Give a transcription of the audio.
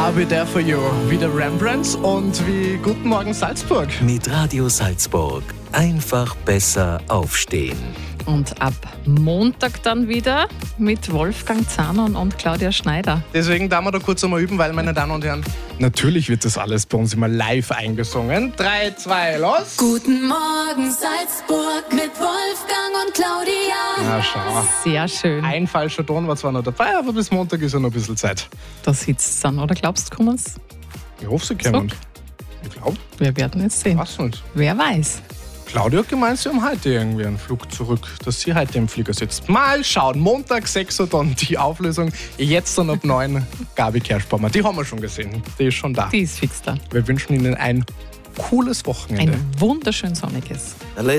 I'll be there for you. Wie der Rembrandts und wie Guten Morgen Salzburg. Mit Radio Salzburg. Einfach besser aufstehen. Und ab Montag dann wieder mit Wolfgang Zahnon und Claudia Schneider. Deswegen da wir da kurz einmal üben, weil, meine Damen und Herren, natürlich wird das alles bei uns immer live eingesungen. 3, 2, los! Guten Morgen Salzburg mit Wolfgang und Claudia. Na schau. Sehr schön. Ein falscher Ton war zwar noch dabei, aber bis Montag ist ja noch ein bisschen Zeit. Da sitzt es dann, oder glaubst du, kommen sie? Ich hoffe, sie kommen. Zurück? Ich glaube, Wir werden jetzt sehen. weiß nicht. Wer weiß. Claudia hat gemeint, sie haben heute irgendwie einen Flug zurück, dass sie heute im Flieger sitzt. Mal schauen, Montag 6 Uhr dann die Auflösung. Jetzt dann ab 9 Gabi Kerschbaumer. Die haben wir schon gesehen, die ist schon da. Die ist fix da. Wir wünschen Ihnen ein cooles Wochenende. Ein wunderschön sonniges.